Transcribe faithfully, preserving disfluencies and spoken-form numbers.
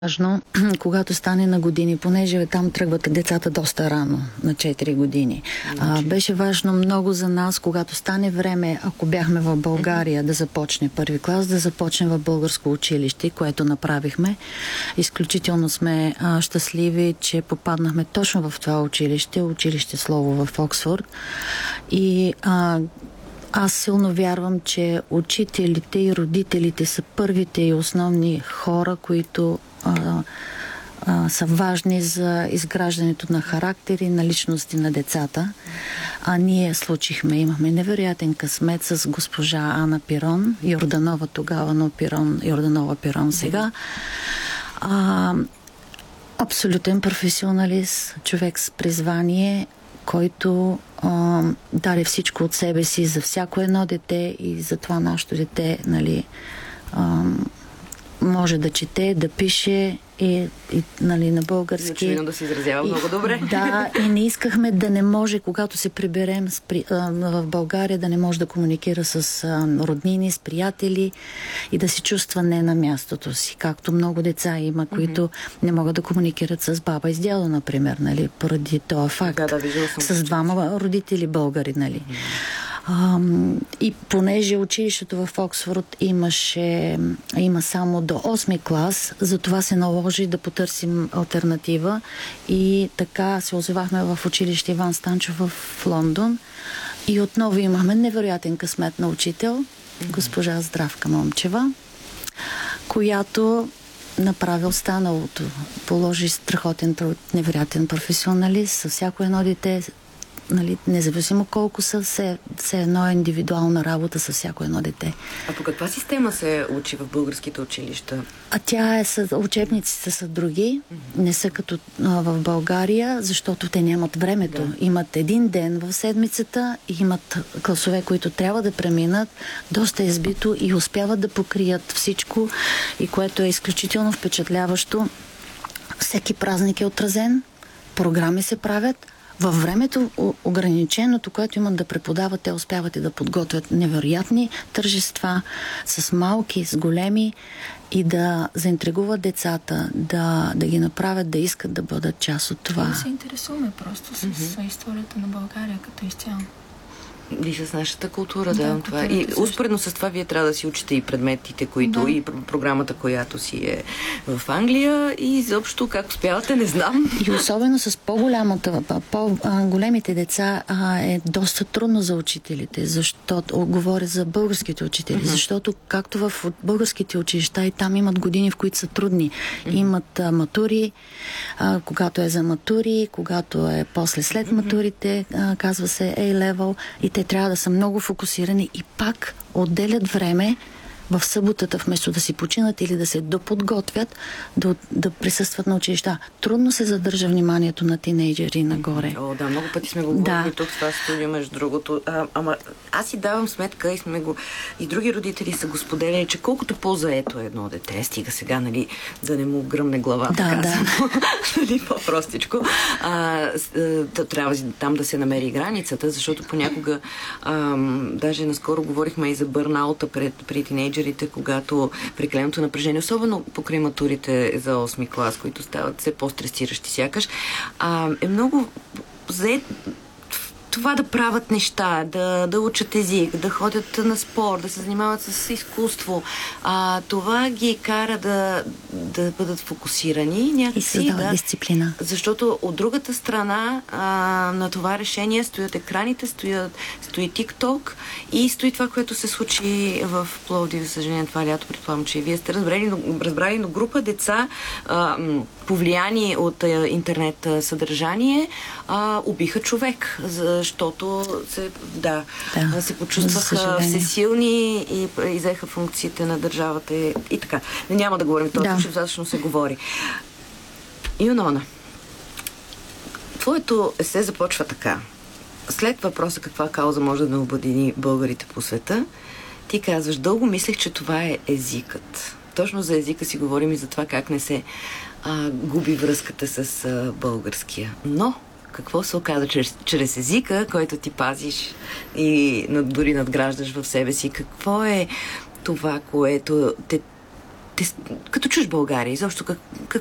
Важно, когато стане на години, понеже там тръгват децата доста рано, на четири години. А, беше важно много за нас, когато стане време, ако бяхме в България, да започне първи клас, да започне в българско училище, което направихме. Изключително сме а, щастливи, че попаднахме точно в това училище, училище Слово в Оксфорд. И а, аз силно вярвам, че учителите и родителите са първите и основни хора, които а, а, са важни за изграждането на характери, на личности на децата. А ние случихме, имахме невероятен късмет с госпожа Ана Пирон, Йорданова тогава, но Пирон, Йорданова Пирон сега. А, абсолютен професионалист, човек с призвание, който а, даде всичко от себе си за всяко едно дете и за това нашето дете, нали, а, може да чете, да пише и, и нали, на български. Очевидно да се изразява много добре. Да, и не искахме да не може, когато се приберем с, а, в България, да не може да комуникира с а, роднини, с приятели и да се чувства не на мястото си. Както много деца има, които mm-hmm. не могат да комуникират с баба и с дядо, например, нали, поради този факт. Да, да, виждала съм. С двама родители българи, нали. Mm-hmm. А, и понеже училището в Оксфорд имаше, има само до осми клас, затова се наложи да потърсим алтернатива и така се озовахме в училище Иван Станчов в Лондон и отново имахме невероятен късмет на учител, госпожа Здравка Момчева, която направи останалото. Положи страхотен труд, невероятен професионалист, със всяко едно дете, нали, независимо колко са, все, все едно е индивидуална работа с всяко едно дете. А по каква система се учи в българските училища? А тя е, с, учебниците са други, mm-hmm. не са като а, в България, защото те нямат времето. Да. Имат един ден в седмицата и имат класове, които трябва да преминат, доста избито и успяват да покрият всичко, и което е изключително впечатляващо. Всеки празник е отразен, програми се правят. Във времето ограниченото, което имат да преподават, те успяват и да подготвят невероятни тържества с малки, с големи и да заинтригуват децата, да, да ги направят да искат да бъдат част от това. Да се интересуваме просто с mm-hmm. историята на България като изцяло. И с нашата култура, да. да това. И успоредно с това вие трябва да си учите и предметите, които да. И програмата, която си е в Англия, и изобщо как успявате, не знам. И особено с по-голямата, по-големите деца а, е доста трудно за учителите, защото говоря за българските учители, uh-huh. защото както в българските училища и там имат години, в които са трудни. Uh-huh. Имат а, матури, а, когато е за матури, когато е после след uh-huh. матурите, а, казва се A-level, и те трябва да са много фокусирани и пак отделят време в съботата, вместо да си починат или да се доподготвят, да, да присъстват на училища. Трудно се задържа вниманието на тинейджери нагоре. О, да, много пъти сме го говорили да. тук в това студио, между другото. А, ама аз си давам сметка и сме го... И други родители са го споделяли, че колкото по-заето е едно дете, стига сега, нали, да не му гръмне главата, да, казано. Да. Нали, по-простичко. А, трябва там да се намери границата, защото понякога а, даже наскоро говорихме и за бърнаута пред, при тинейджерите, когато прекаленото напрежение, особено покрай матурите за осми клас, които стават все по-стресиращи сякаш, а, е много зает това да правят неща, да, да учат език, да ходят на спорт, да се занимават с изкуство. А, това ги кара да, да бъдат фокусирани някакси. И създава да, дисциплина. Защото от другата страна а, на това решение стоят екраните, стоят, стои TikTok и стои това, което се случи в Пловдив. За съжаление, това лято, предполагам, че и вие сте разбрали, но, разбрали, но група деца, а, повлияни от а, интернет а, съдържание, а, убиха човек, защото се, да, да, се почувстваха всесилни и изеха функциите на държавата и, и така. Няма да говорим това, да. Защото достатъчно се говори. Юнона, твоето есе започва така. След въпроса каква кауза може да обедини българите по света, ти казваш, дълго мислех, че това е езикът. Точно за езика си говорим и за това как не се а, губи връзката с а, българския. Но какво се оказа чрез, чрез езика, който ти пазиш и над, дори надграждаш в себе си? Какво е това, което те те, като чуш България, изобщо как, как